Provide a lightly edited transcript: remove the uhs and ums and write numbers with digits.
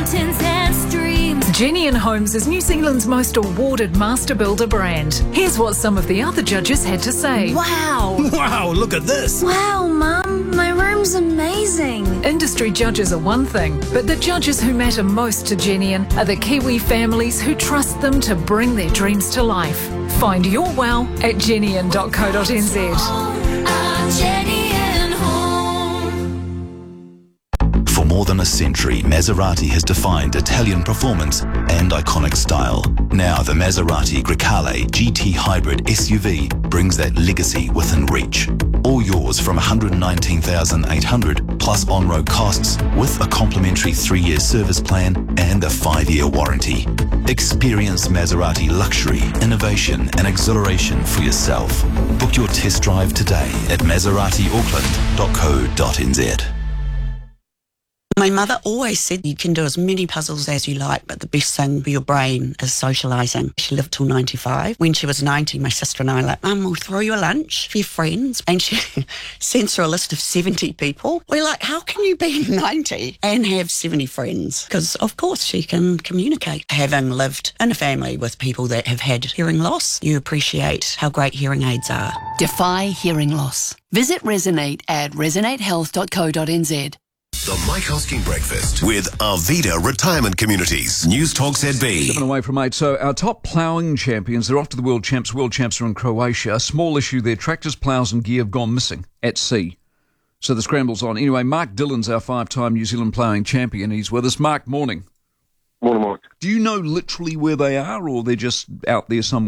mountains and streams. Genian Homes is New Zealand's most awarded master builder brand. Here's what some of the other judges had to say. Wow! Wow, look at this! Wow, Mum, my room's amazing. Industry judges are one thing, but the judges who matter most to Genian are the Kiwi families who trust them to bring their dreams to life. Find your wow at genian.co.nz. For more than a century, Maserati has defined Italian performance and iconic style. Now the Maserati Grecale GT Hybrid SUV brings that legacy within reach. All yours from $119,800 plus on-road costs with a complimentary 3-year service plan and a 5-year warranty. Experience Maserati luxury, innovation and exhilaration for yourself. Book your test drive today at maseratiauckland.co.nz. My mother always said you can do as many puzzles as you like, but the best thing for your brain is socialising. She lived till 95. When she was 90, my sister and I were like, Mum, we'll throw you a lunch for your friends. And she sends her a list of 70 people. We're like, how can you be 90 and have 70 friends? Because, of course, she can communicate. Having lived in a family with people that have had hearing loss, you appreciate how great hearing aids are. Defy hearing loss. Visit Resonate at resonatehealth.co.nz. The Mike Hosking Breakfast with Arvida Retirement Communities. News Talk ZB. 7 away from 8. So our top ploughing champions, they're off to the World Champs. World Champs are in Croatia. A small issue there. Tractors, ploughs and gear have gone missing at sea. So the scramble's on. Anyway, Mark Dillon's our 5-time New Zealand ploughing champion. He's with us. Mark, morning. Morning, Mike. Do you know literally where they are or they're just out there somewhere?